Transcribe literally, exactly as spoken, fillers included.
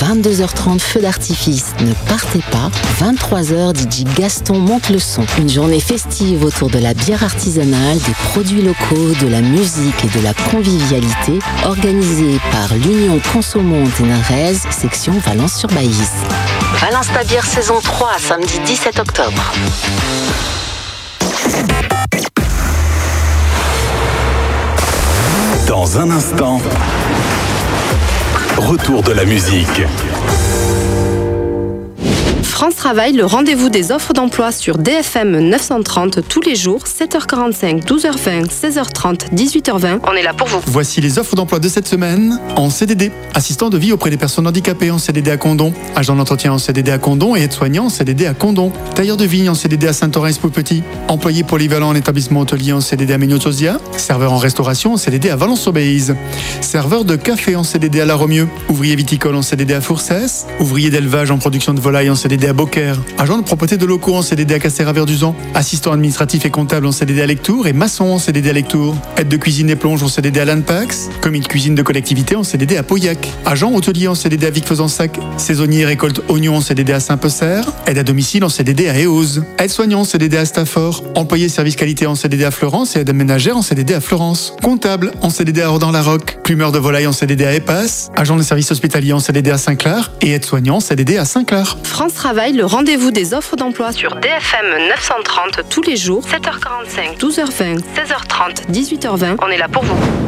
vingt-deux heures trente, feu d'artifice. Ne partez pas. vingt-trois heures, D J Gaston monte le son. Une journée festive autour de la bière artisanale, des produits locaux, de la musique et de la convivialité, organisée par l'Union Consomonte et Narez, section Valence-sur-Baïse. Valence ta bière saison trois, samedi dix-sept octobre. Dans un instant, retour de la musique. France Travail, le rendez-vous des offres d'emploi sur D F M neuf cent trente tous les jours, sept heures quarante-cinq, douze heures vingt, seize heures trente, dix-huit heures vingt. On est là pour vous. Voici les offres d'emploi de cette semaine en C D D. Assistant de vie auprès des personnes handicapées en C D D à Condom. Agent d'entretien en C D D à Condom et aide-soignant en C D D à Condom. Tailleur de vigne en C D D à Saint-Orens-Petit. Employé polyvalent en établissement hôtelier en C D D à Méniotosia. Serveur en restauration en C D D à Valence-sur-Baïse. Serveur de café en C D D à La Romieux. Ouvrier viticole en C D D à Fourcès. Ouvrier d'élevage en production de volaille en C D D à Beaucaire. Agent de propreté de locaux en C D D à Castéra-Verduzan. Assistant administratif et comptable en C D D à Lectoure et maçon en C D D à Lectoure. Aide de cuisine et plonge en C D D à Lanpax. Commis de cuisine de collectivité en C D D à Pauillac. Agent hôtelier en C D D à Vic-Fezensac. Saisonnier récolte oignons en C D D à Saint-Pecer. Aide à domicile en C D D à Éose. Aide-soignant en C D D à Stafford. Employé service qualité en C D D à Florence et aide ménagère en C D D à Florence. Comptable en C D D à Ordan-la-Roque. Plumeur de volaille en C D D à Épasse. Agent de service hospitalier en C D D à Saint-Clair et aide-soignant en C D D à Saint-Clair. France Travail, le rendez-vous des offres d'emploi sur D F M neuf cent trente tous les jours, sept heures quarante-cinq, douze heures vingt, seize heures trente, dix-huit heures vingt. On est là pour vous.